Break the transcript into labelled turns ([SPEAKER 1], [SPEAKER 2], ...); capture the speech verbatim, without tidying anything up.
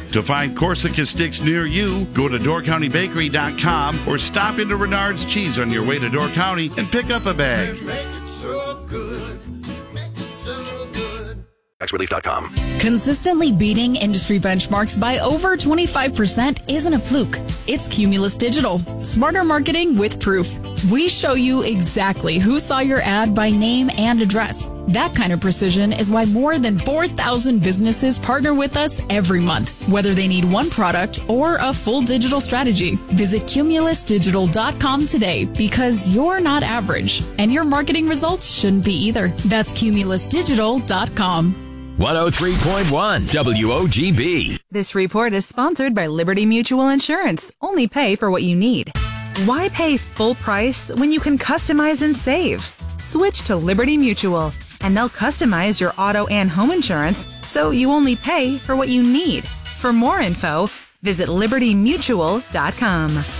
[SPEAKER 1] To find Corsica sticks near you, go to door county bakery dot com or stop into Renard's Cheese on your way to Door County and pick up a bag.
[SPEAKER 2] tax relief dot com.
[SPEAKER 3] Consistently beating industry benchmarks by over twenty-five percent isn't a fluke. It's Cumulus Digital. Smarter marketing with proof. We show you exactly who saw your ad by name and address. That kind of precision is why more than four thousand businesses partner with us every month, whether they need one product or a full digital strategy. Visit cumulus digital dot com today because you're not average, and your marketing results shouldn't be either. That's cumulus digital dot com.
[SPEAKER 4] one oh three point one W O G B.
[SPEAKER 5] This report is sponsored by Liberty Mutual Insurance. Only pay for what you need. Why pay full price when you can customize and save? Switch to Liberty Mutual, and they'll customize your auto and home insurance so you only pay for what you need. For more info, visit liberty mutual dot com.